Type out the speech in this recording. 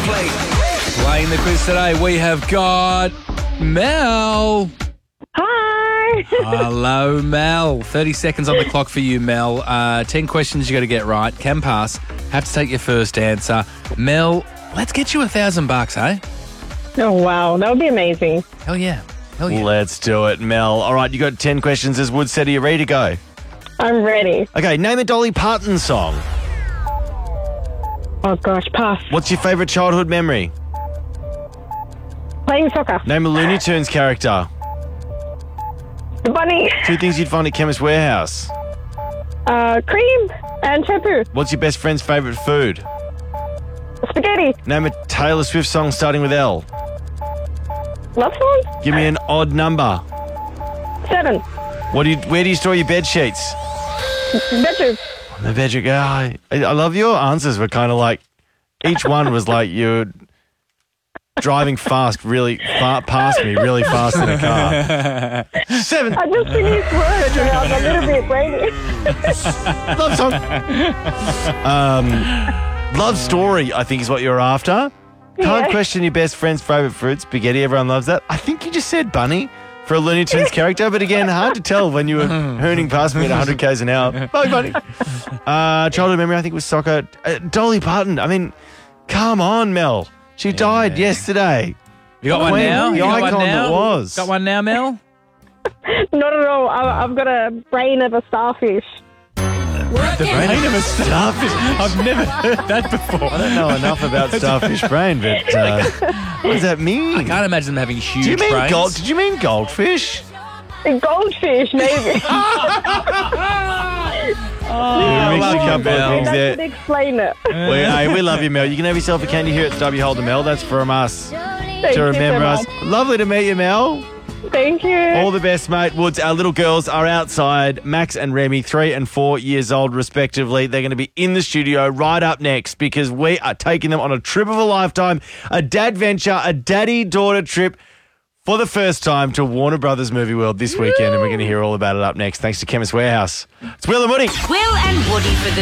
Playing the quiz today, we have got Mel. Hi. Hello, Mel. 30 seconds on the clock for you, Mel. 10 questions you got to get right. Can pass. Have to take your first answer. Mel, let's get you $1,000, eh? Oh, wow. That would be amazing. Hell yeah. Hell yeah. Let's do it, Mel. All right, you got 10 questions, as Wood said. Are you ready to go? I'm ready. Okay, name a Dolly Parton song. Oh, gosh. Pass. What's your favourite childhood memory? Playing soccer. Name a Looney Tunes character. The bunny. 2 things you'd find at Chemist Warehouse. Cream and shampoo. What's your best friend's favourite food? Spaghetti. Name a Taylor Swift song starting with L. Love song? Give me an odd number. 7. Where do you store your bed sheets? Bedroom. The bedroom. I love your answers were kind of like, each one was like you're driving fast, really far past me, really fast in a car. 7. I just finished work and I was a little bit brainy. Love song. Love story, I think, is what you're after. Can't question your best friend's favourite fruit, spaghetti. Everyone loves that. I think you just said bunny for a Looney Tunes character, but again, hard to tell when you were hooning past me at 100 k's an hour. Bye, bunny. Childhood memory, I think, was soccer. Dolly Parton. I mean, come on, Mel. She died yesterday. You got one now? The You got icon one now? that was. Got one now, Mel? Not at all. I've got a brain of a starfish. The brain of a starfish. I've never heard that before. I don't know enough about starfish brain, but what does that mean? I can't imagine them having huge Do you mean brains. Did you mean goldfish? A goldfish, maybe. You mixed a couple of things That there. could explain it. We love you, Mel. You can have yourself a candy here at W Holder, Mel. That's from us Thank to you remember so us. much. Lovely to meet you, Mel. Thank you. All the best, mate. Woods, our little girls are outside. Max and Remy, 3 and 4 years old, respectively. They're going to be in the studio right up next because we are taking them on a trip of a lifetime, a dad venture, a daddy-daughter trip for the first time to Warner Brothers Movie World this weekend, and we're going to hear all about it up next. Thanks to Chemist Warehouse. It's Will and Woody. Will and Woody for the